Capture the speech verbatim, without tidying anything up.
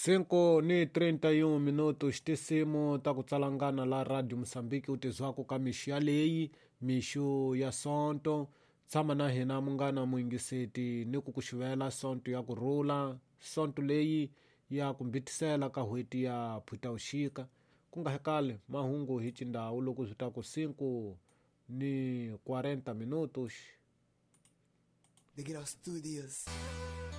cinco ni trinta e um minutos tisimo takutsalangana la radio Moçambique utizwako ka mixu yaleyi mixu ya sonto tshama na hina mungana muingiseti ni kukuxivela sonto ya kurula sonto leyi ya kumbitisela ka hweti ya Phutawuxika ku nga hekale mahungu hi cindawu loko zwitaku cinco ni quarenta minutos The Grau Studios.